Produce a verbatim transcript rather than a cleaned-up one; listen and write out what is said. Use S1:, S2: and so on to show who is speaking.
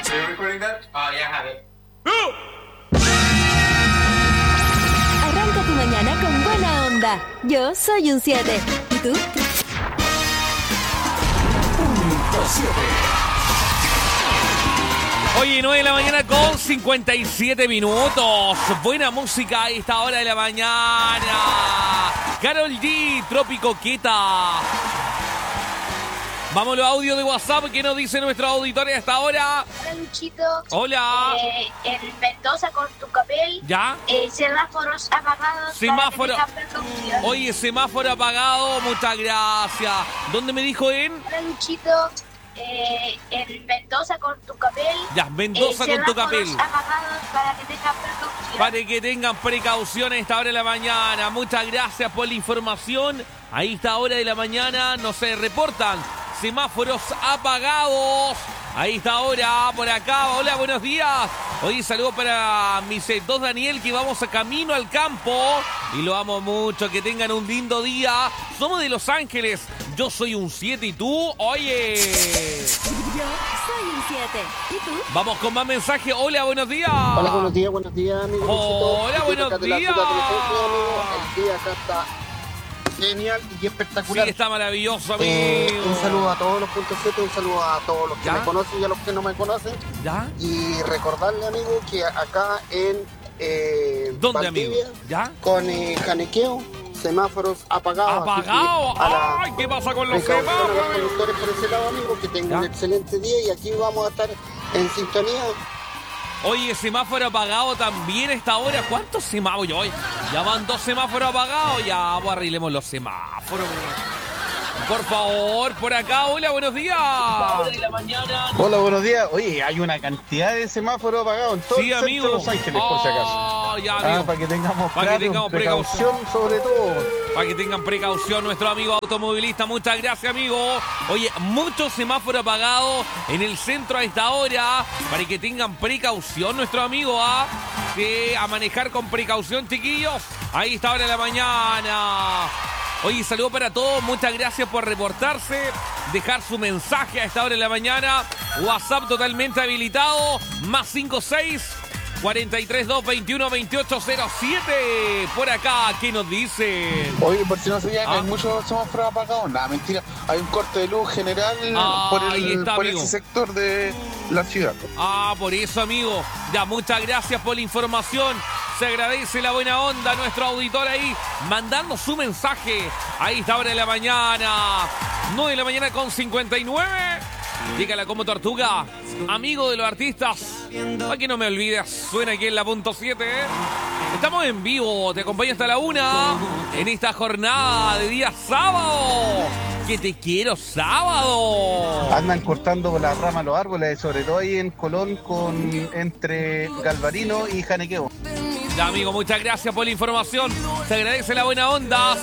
S1: you recording that? Oh, yeah, I have it.
S2: Arranca tu mañana con buena onda. Yo soy un siete. ¿Y tú?
S3: Oye, nueve de la mañana con cincuenta y siete minutos. Buena música a esta hora de la mañana. Karol G, Trópico Queta. Vamos a los audios de WhatsApp. ¿Qué nos dice nuestro auditorio a esta hora?
S4: Hola, Luchito.
S3: Hola.
S4: Eh, en Mendoza con tu papel.
S3: ¿Ya?
S4: Eh, semáforos apagados.
S3: Semáforo.
S4: Para que tengan precaución.
S3: Oye, semáforo apagado. Muchas gracias. ¿Dónde me dijo en?
S4: Hola, Luchito. Eh, en Mendoza con tu papel.
S3: Ya, Mendoza
S4: eh,
S3: con tu papel.
S4: semáforos apagados para que tengan precaución.
S3: Para que tengan precaución a esta hora de la mañana. Muchas gracias por la información. A esta hora de la mañana nos se reportan semáforos apagados. A esta hora, por acá. Hola, buenos días. Hoy saludo para mis dos Daniel, que vamos a camino al campo. Y lo amo mucho. Que tengan un lindo día. Somos de Los Ángeles. Yo soy un siete y tú, oye.
S2: Yo soy un siete. ¿Y tú?
S3: Vamos con más mensajes. Hola, buenos días.
S5: Hola, buenos días, buenos días, amigo.
S3: Hola,
S5: Luchito.
S3: buenos
S5: Acá de la
S3: días.
S5: ciudad de Los Ángeles, amigo. El día acá está genial y espectacular.
S3: Sí, está maravilloso, amigo.
S5: Eh, un saludo a todos los puntos siete, un saludo a todos los que
S3: ¿Ya?
S5: me conocen y a los que no me conocen.
S3: ¿Ya?
S5: Y recordarle, amigo, que acá en eh,
S3: ¿Dónde,
S5: Valdivia,
S3: amigo? ¿Ya?
S5: con eh, Janequeo, semáforos apagados. así que
S3: ¡Apagado!
S5: a la
S3: ¡Ay! ¿Qué pasa con los
S5: precaución a los
S3: semáforos?
S5: conductores por ese lado, amigo, que tengan
S3: ¿Ya?
S5: un excelente día y aquí vamos a estar en sintonía.
S3: Oye, semáforo apagado también a esta hora. ¿Cuántos semáforos hoy? Ya van dos semáforos apagados. Ya, pues arreglemos los semáforos. Por favor, por acá. Hola, buenos días.
S6: Hola, buenos días. Oye, hay una cantidad de semáforos apagados en todo
S3: Sí,
S6: el centro
S3: amigo.
S6: de Los Ángeles, por si acaso.
S3: Ah, ya,
S6: Ah,
S3: amigo.
S6: para que tengamos,
S3: Para que
S6: claro,
S3: tengamos
S6: precaución, sobre todo.
S3: Para que tengan precaución, nuestro amigo automovilista. Muchas gracias, amigo. Oye, muchos semáforos apagados en el centro a esta hora. Para que tengan precaución, nuestro amigo. ¿Ah? Que a manejar con precaución, chiquillos. Ahí está hora de la mañana. Oye, saludo para todos. Muchas gracias por reportarse. Dejar su mensaje a esta hora de la mañana. WhatsApp totalmente habilitado. Más cinco seis cuatro tres dos veintiuno veintiocho cero siete. Por acá, ¿qué nos dicen?
S6: Oye, por si no sabían,
S3: Ah.
S6: hay muchos semáforos apagados. Nada, mentira. Hay un corte de luz general
S3: Ah,
S6: por,
S3: ahí
S6: el,
S3: está,
S6: por
S3: amigo.
S6: ese sector de la ciudad.
S3: Ah, por eso, amigo. Ya, muchas gracias por la información. Se agradece la buena onda a nuestro auditor ahí, mandando su mensaje. Ahí está hora de la mañana. nueve de la mañana con cincuenta y nueve. Llega como tortuga, amigo de los artistas. Para que no me olvides, suena aquí en la punto siete. ¿eh? Estamos en vivo, te acompaño hasta la una en esta jornada de día sábado. Que te quiero sábado.
S6: Andan cortando las ramas los árboles, sobre todo ahí en Colón, con entre Galvarino y Janequeo.
S3: Ya, amigo, muchas gracias por la información. Se agradece la buena onda.